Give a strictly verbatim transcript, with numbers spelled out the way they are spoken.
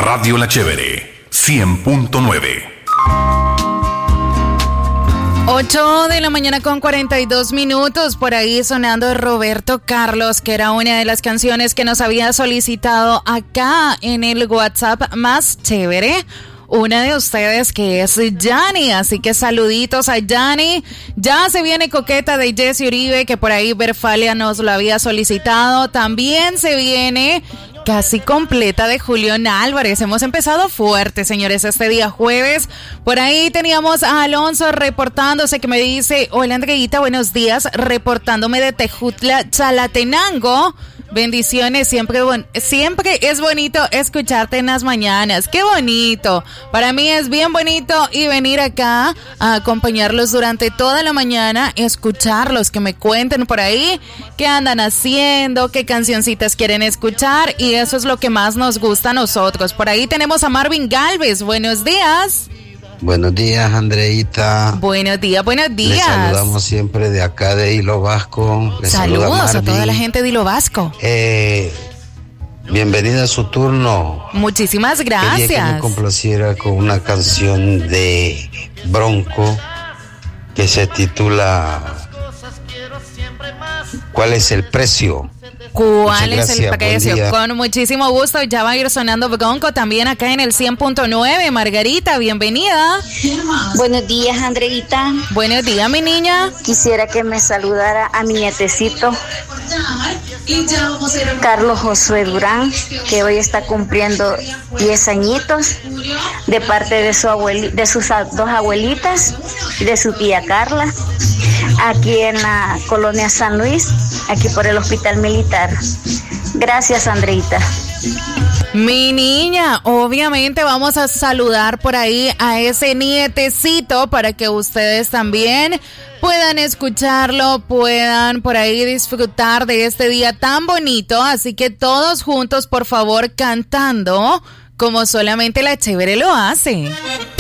Radio La Chévere, cien punto nueve. ocho de la mañana con cuarenta y dos minutos, por ahí sonando Roberto Carlos, que era una de las canciones que nos había solicitado acá en el WhatsApp más chévere. Una de ustedes que es Yani, así que saluditos a Yani. Ya se viene Coqueta de Jesse Uribe, que por ahí Berfalia nos lo había solicitado. También se viene Casi Completa de Julián Álvarez. Hemos empezado fuerte, señores, este día jueves. Por ahí teníamos a Alonso reportándose, que me dice: hola Andreita, buenos días, reportándome de Tejutla, Chalatenango. Bendiciones, siempre, bon- siempre es bonito escucharte en las mañanas. ¡Qué bonito! Para mí es bien bonito y venir acá a acompañarlos durante toda la mañana, escucharlos, que me cuenten por ahí qué andan haciendo, qué cancioncitas quieren escuchar, y eso es lo que más nos gusta a nosotros. Por ahí tenemos a Marvin Galvez. Buenos días. Buenos días, Andreita. Buenos días, buenos días. Les saludamos siempre de acá de Hilo Vasco. Les Saludos a toda la gente de Hilo Vasco. Eh, bienvenida a su turno. Muchísimas gracias. Quería que me complaciera con una canción de Bronco que se titula ¿Cuál es el precio? ¿Cuál es gracias, el precio? Con muchísimo gusto, ya va a ir sonando Bronco también acá en el cien punto nueve. Margarita, bienvenida. Buenos días, Andreita. Buenos días, mi niña. Quisiera que me saludara a mi nietecito Carlos Josué Durán, que hoy está cumpliendo diez añitos, de parte de su abueli- de sus a- dos abuelitas y de su tía Carla, aquí en la colonia San Luis, aquí por el Hospital Militar. Gracias, Andreita. Mi niña, obviamente vamos a saludar por ahí a ese nietecito para que ustedes también puedan escucharlo, puedan por ahí disfrutar de este día tan bonito. Así que todos juntos, por favor, cantando como solamente la chévere lo hace.